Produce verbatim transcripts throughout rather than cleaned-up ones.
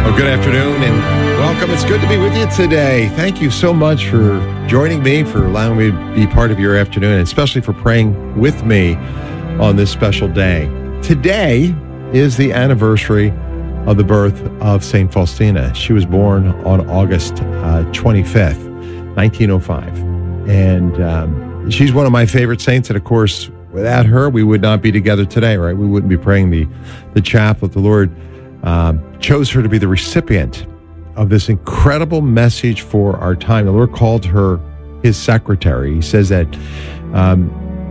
Well, good afternoon and welcome. It's good to be with you today. Thank you so much for joining me, for allowing me to be part of your afternoon, and especially for praying with me on this special day. Today is the anniversary of the birth of Saint Faustina. She was born on August uh, twenty-fifth, nineteen oh five. And um, she's one of my favorite saints. And of course, without her, we would not be together today, right? We wouldn't be praying the, the chaplet. The Lord Um, chose her to be the recipient of this incredible message for our time. The Lord called her his secretary. He says that um,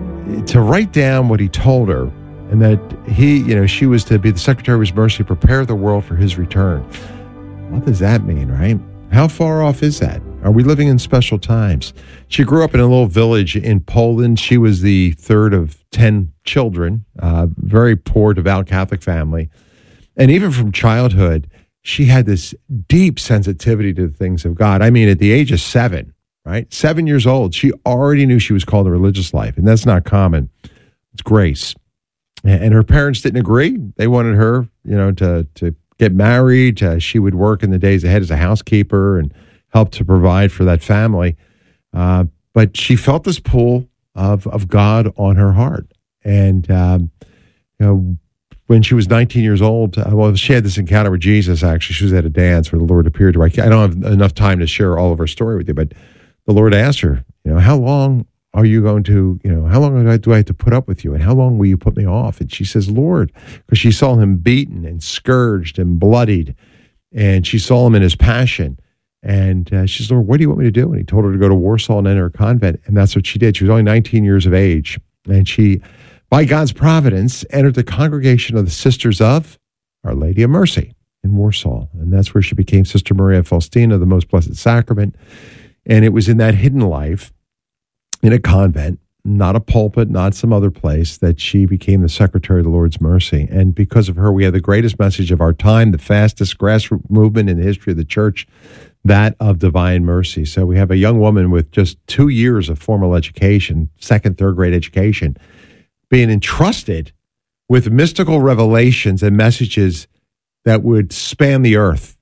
to write down what he told her, and that he, you know, she was to be the secretary of his mercy, prepare the world for his return. What does that mean, right? How far off is that? Are we living in special times? She grew up in a little village in Poland. She was the third of ten children, uh, very poor, devout Catholic family. And even from childhood, she had this deep sensitivity to the things of God. I mean, at the age of seven, right? Seven years old, she already knew she was called to religious life. And that's not common. It's grace. And her parents didn't agree. They wanted her, you know, to, to get married. Uh, she would work in the days ahead as a housekeeper and help to provide for that family. Uh, but she felt this pull of, of God on her heart. And, um, you know, when she was nineteen years old, uh, well, she had this encounter with Jesus, actually. She was at a dance where the Lord appeared to her. I don't have enough time to share all of her story with you, but the Lord asked her, you know, how long are you going to, you know, how long do I, do I have to put up with you? And how long will you put me off? And she says, Lord, because she saw him beaten and scourged and bloodied, and she saw him in his passion. And uh, she says, Lord, what do you want me to do? And he told her to go to Warsaw and enter a convent. And that's what she did. She was only nineteen years of age. And she, by God's providence, entered the congregation of the Sisters of Our Lady of Mercy in Warsaw. And that's where she became Sister Maria Faustina, the Most Blessed Sacrament. And it was in that hidden life, in a convent, not a pulpit, not some other place, that she became the Secretary of the Lord's Mercy. And because of her, we have the greatest message of our time, the fastest grassroots movement in the history of the church, that of divine mercy. So we have a young woman with just two years of formal education, second, third grade education, being entrusted with mystical revelations and messages that would span the earth.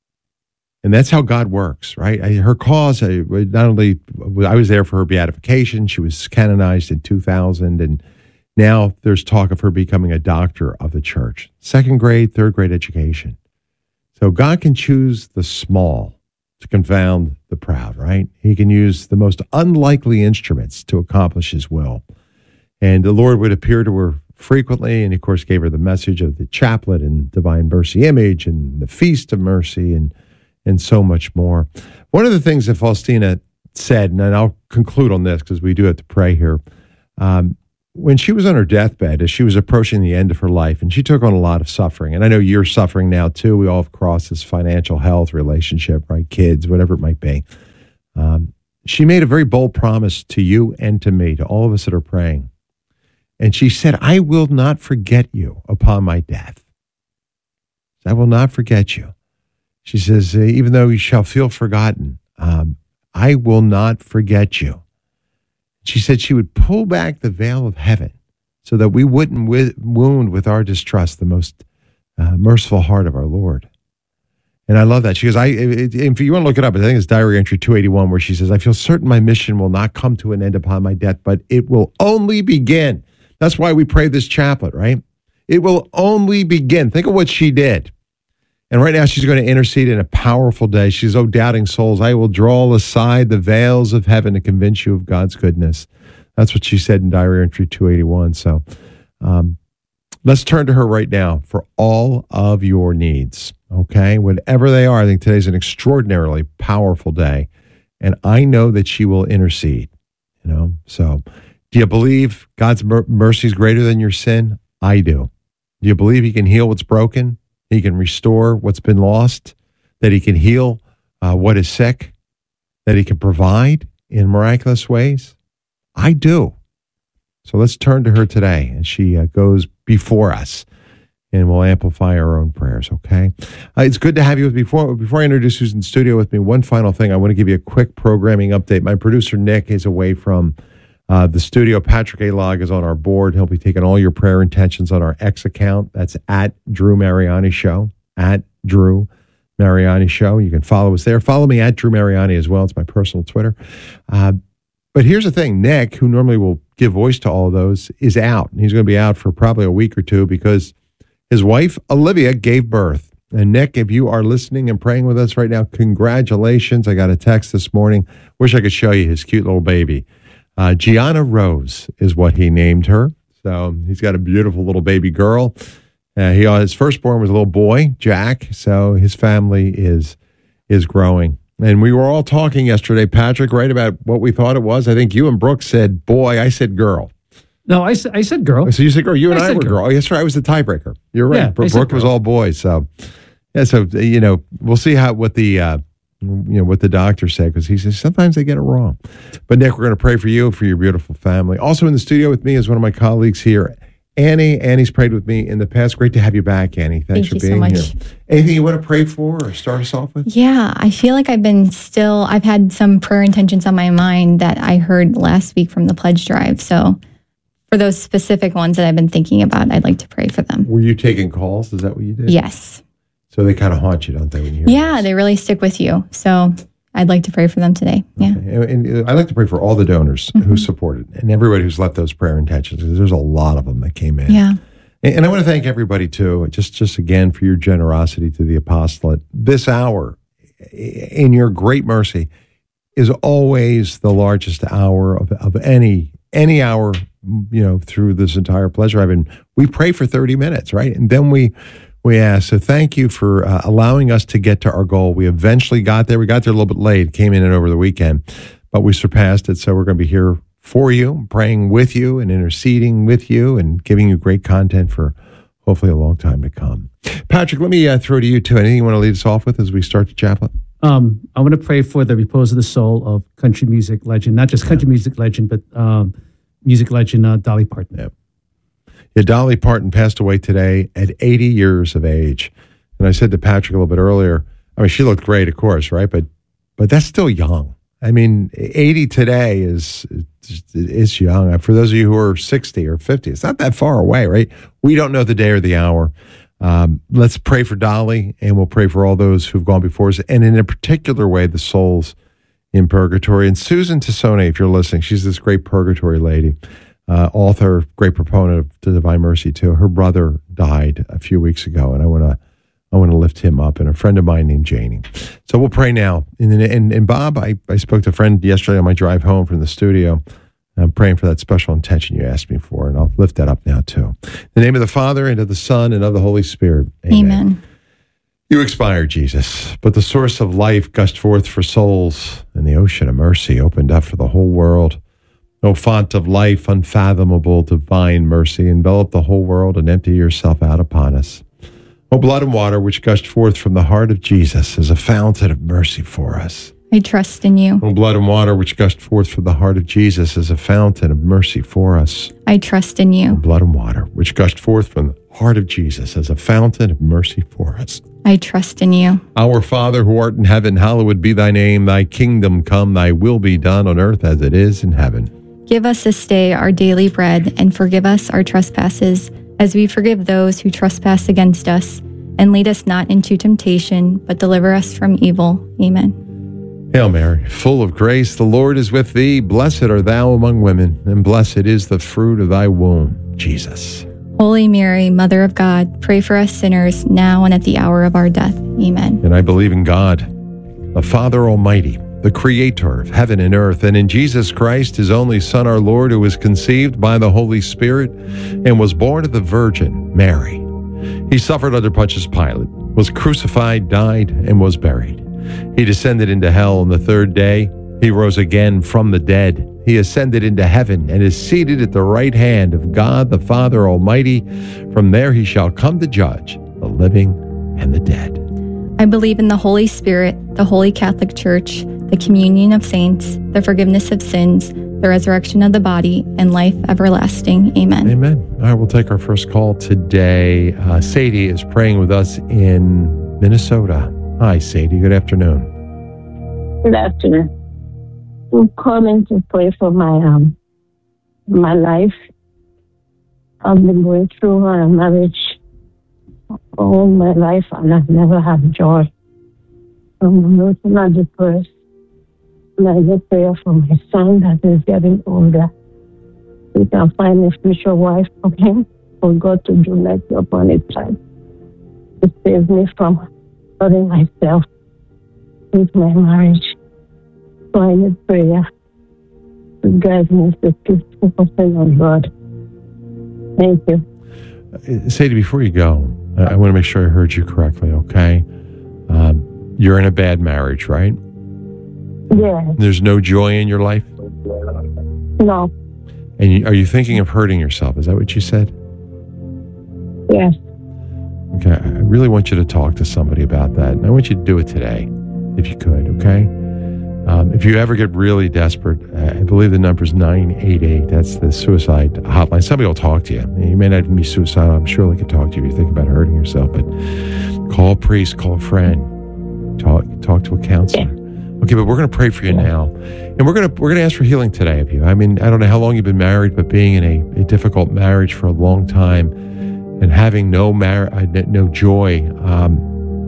And that's how God works, right? I, her cause, I, not only, I was there for her beatification, she was canonized in two thousand, and now there's talk of her becoming a doctor of the church. Second grade, third grade education. So God can choose the small to confound the proud, right? He can use the most unlikely instruments to accomplish his will. And the Lord would appear to her frequently, and of course gave her the message of the chaplet and divine mercy image and the feast of mercy and and so much more. One of the things that Faustina said, and I'll conclude on this because we do have to pray here, um, when she was on her deathbed, as she was approaching the end of her life, and she took on a lot of suffering, and I know you're suffering now too. We all have crossed this financial health relationship, right? Kids, whatever it might be. Um, she made a very bold promise to you and to me, to all of us that are praying. And she said, I will not forget you upon my death. I will not forget you. She says, even though you shall feel forgotten, um, I will not forget you. She said she would pull back the veil of heaven so that we wouldn't wi- wound with our distrust the most uh, merciful heart of our Lord. And I love that. She goes, I, it, if you want to look it up, I think it's diary entry two eighty-one, where she says, I feel certain my mission will not come to an end upon my death, but it will only begin. That's why we pray this chaplet, right? It will only begin. Think of what she did. And right now she's going to intercede in a powerful day. She's, oh, doubting souls, I will draw aside the veils of heaven to convince you of God's goodness. That's what she said in diary entry two eighty-one. So um, let's turn to her right now for all of your needs, okay? Whatever they are, I think today's an extraordinarily powerful day. And I know that she will intercede, you know? So do you believe God's mer- mercy is greater than your sin? I do. Do you believe he can heal what's broken? He can restore what's been lost? That he can heal uh, what is sick? That he can provide in miraculous ways? I do. So let's turn to her today, and she uh, goes before us, and we'll amplify our own prayers, okay? Uh, it's good to have you with me. Before, before I introduce who's in studio with me, one final thing. I want to give you a quick programming update. My producer, Nick, is away from Uh, the studio. Patrick A-Log is on our board. He'll be taking all your prayer intentions on our X account. That's at Drew Mariani Show, at Drew Mariani Show. You can follow us there. Follow me at Drew Mariani as well. It's my personal Twitter. Uh, but here's the thing. Nick, who normally will give voice to all of those, is out. He's going to be out for probably a week or two because his wife, Olivia, gave birth. And Nick, if you are listening and praying with us right now, congratulations. I got a text this morning. Wish I could show you his cute little baby. Uh, Gianna Rose is what he named her. So he's got a beautiful little baby girl. Uh, he his firstborn was a little boy, Jack. So his family is is growing. And we were all talking yesterday, Patrick, right, about what we thought it was. I think you and Brooke said boy. I said girl. No, I, I said girl. So you said girl. You and I, I were girl. girl. Oh, yes, sir. I was the tiebreaker. You're right. Yeah, Brooke was all boys. So, yeah. So you know, we'll see how what the uh, you know what the doctor said, because he says sometimes they get it wrong. But Nick, we're going to pray for you, for your beautiful family. Also in the studio with me is one of my colleagues here, Annie. Annie's prayed with me in the past. Great to have you back, Annie. Thanks Thank for you being so much. here. Anything you want to pray for or start us off with? Yeah, I feel like I've been still, I've had some prayer intentions on my mind that I heard last week from the pledge drive. So for those specific ones that I've been thinking about, I'd like to pray for them. Were you taking calls? Is that what you did? Yes. So they kind of haunt you, don't they? When you hear Yeah, this? they really stick with you. So I'd like to pray for them today. Yeah. Okay. And, and I like to pray for all the donors Mm-hmm. who supported and everybody who's left those prayer intentions, because there's a lot of them that came in. Yeah. And, and I want to thank everybody too, just just again for your generosity to the apostolate. This hour, in your great mercy, is always the largest hour of, of any any hour, you know, through this entire pledge drive. And we pray for thirty minutes, right? And then we we ask. So thank you for uh, allowing us to get to our goal. We eventually got there. We got there a little bit late, came in and over the weekend, but we surpassed it. So we're going to be here for you, praying with you and interceding with you and giving you great content for hopefully a long time to come. Patrick, let me uh, throw to you too. Anything you want to lead us off with as we start the chaplet? Um, I want to pray for the repose of the soul of country music legend, not just country music legend, but um, music legend uh, Dolly Parton. Yeah. yeah, Dolly Parton passed away today at eighty years of age. And I said to Patrick a little bit earlier, I mean, she looked great, of course, right? But but that's still young. I mean, eighty today is is young. For those of you who are sixty or fifty, it's not that far away, right? We don't know the day or the hour. Um, let's pray for Dolly, and we'll pray for all those who've gone before us, and in a particular way, the souls in purgatory. And Susan Tassone, if you're listening, she's this great purgatory lady, uh, author, great proponent of the Divine Mercy too. Her brother died a few weeks ago, and I want to I want to lift him up, and a friend of mine named Janie. So we'll pray now. And, and, and Bob, I, I spoke to a friend yesterday on my drive home from the studio. I'm praying for that special intention you asked me for, and I'll lift that up now too. In the name of the Father, and of the Son, and of the Holy Spirit. Amen. Amen. You expired, Jesus, but the source of life gushed forth for souls, and the ocean of mercy opened up for the whole world. O font of life, unfathomable, divine mercy, envelop the whole world and empty yourself out upon us. O blood and water, which gushed forth from the heart of Jesus as a fountain of mercy for us. I trust in you. O blood and water, which gushed forth from the heart of Jesus as a fountain of mercy for us. I trust in O you. blood and water, which gushed forth from the heart of Jesus as a fountain of mercy for us. I trust in you. Our Father, who art in heaven, hallowed be thy name. Thy kingdom come, thy will be done on earth as it is in heaven. Give us this day our daily bread, and forgive us our trespasses, as we forgive those who trespass against us. And lead us not into temptation, but deliver us from evil. Amen. Hail Mary, full of grace, the Lord is with thee. Blessed art thou among women, and blessed is the fruit of thy womb, Jesus. Holy Mary, Mother of God, pray for us sinners, now and at the hour of our death. Amen. And I believe in God, the Father Almighty, the Creator of heaven and earth, and in Jesus Christ, his only Son, our Lord, who was conceived by the Holy Spirit and was born of the Virgin Mary. He suffered under Pontius Pilate, was crucified, died, and was buried. He descended into hell on the third day. He rose again from the dead. He ascended into heaven and is seated at the right hand of God the Father Almighty. From there he shall come to judge the living and the dead. I believe in the Holy Spirit, the Holy Catholic Church, the communion of saints, the forgiveness of sins, the resurrection of the body, and life everlasting. Amen. Amen. All right, we'll take our first call today. Uh, Sadie is praying with us in Minnesota. Hi, Sadie. Good afternoon. Good afternoon. I'm calling to pray for my um my life. I've been going through a marriage all my life, and I've never had joy. I'm looking at the first. And I get prayer for my son that is getting older. We can find a future wife for him, for God to do mercy upon his child. To save me from hurting myself with my marriage. So I need prayer to guide me to keep focusing on God. Thank you. Sadie, before you go, I want to make sure I heard you correctly, okay? Um, you're in a bad marriage, right? Yes. There's no joy in your life? No. And you, are you thinking of hurting yourself? Is that what you said? Yes. Okay, I really want you to talk to somebody about that. And I want you to do it today, if you could, okay? Um, if you ever get really desperate, I believe the number is nine eight eight. That's the suicide hotline. Somebody will talk to you. You may not even be suicidal. I'm sure they can talk to you if you think about hurting yourself. But call a priest, call a friend, talk talk to a counselor. Okay, but we're going to pray for you now, and we're going to we're going to ask for healing today of you. I mean, I don't know how long you've been married, but being in a, a difficult marriage for a long time and having no mar- no joy, um,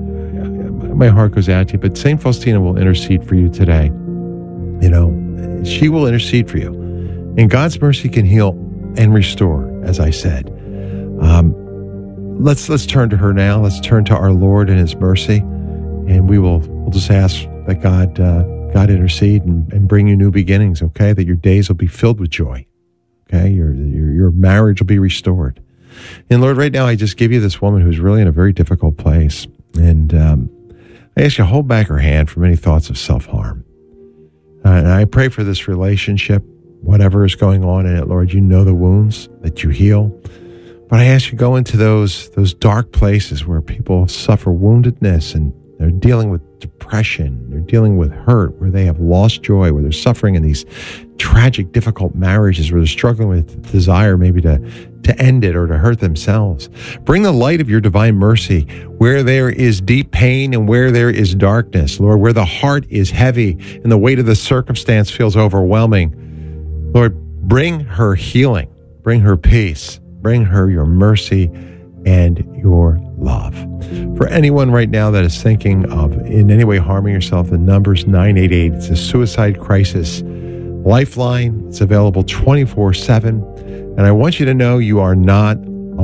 my heart goes out to you. But Saint Faustina will intercede for you today. You know, she will intercede for you, and God's mercy can heal and restore. As I said, um, let's let's turn to her now. Let's turn to our Lord and His mercy, and we will we'll just ask that God uh, God intercede and, and bring you new beginnings. Okay, that your days will be filled with joy. Okay, your your your marriage will be restored. And Lord, right now I just give you this woman who's really in a very difficult place, and um, I ask you to hold back her hand from any thoughts of self-harm. Uh, and I pray for this relationship, whatever is going on in it, Lord. You know the wounds that you heal. But I ask you to go into those those dark places where people suffer woundedness and they're dealing with depression, they're dealing with hurt, where they have lost joy, where they're suffering in these tragic, difficult marriages, where they're struggling with desire maybe to, to end it or to hurt themselves. Bring the light of your divine mercy where there is deep pain and where there is darkness, Lord, where the heart is heavy and the weight of the circumstance feels overwhelming. Lord, bring her healing, bring her peace, bring her your mercy and your love. For anyone right now that is thinking of in any way harming yourself, the number's nine eight eight. It's a suicide crisis lifeline. It's available twenty-four seven. And I want you to know you are not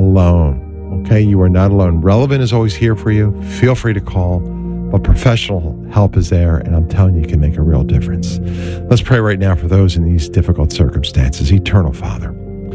alone. Okay? You are not alone. Relevant is always here for you. Feel free to call. But professional help is there, and I'm telling you, it can make a real difference. Let's pray right now for those in these difficult circumstances. Eternal Father,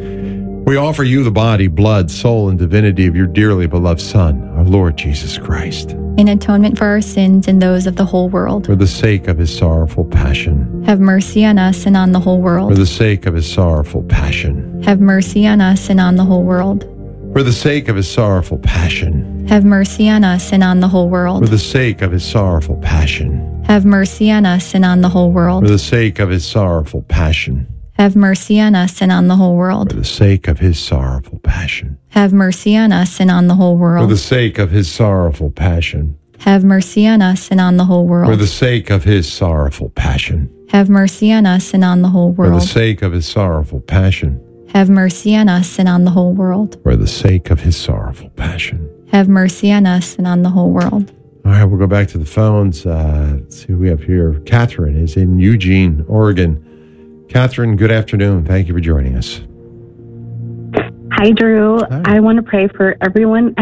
we offer you the body, blood, soul, and divinity of your dearly beloved Son, our Lord Jesus Christ, in atonement for our sins and those of the whole world. For the sake of his sorrowful passion. Have mercy on us and on the whole world. For the sake of his sorrowful passion. Have mercy on us and on the whole world. For the sake of his sorrowful passion. Have mercy on us and on the whole world. For the sake of his sorrowful passion. Have mercy on us and on the whole world. For the sake of his sorrowful passion. Have mercy on us and on the whole world. For the sake of his sorrowful passion. Have mercy on us and on the whole world. For the sake of his sorrowful passion. Have mercy on us and on the whole world. For the sake of his sorrowful passion. Have mercy on us and on the whole world. For the sake of his sorrowful passion. Have mercy on us and on the whole world. For the sake of his sorrowful passion. Have mercy on us and on the whole world. All right, we'll go back to the phones. Uh, let's see who we have here. Catherine is in Eugene, Oregon. Catherine, good afternoon. Thank you for joining us. Hi, Drew. Hi. I want to pray for everyone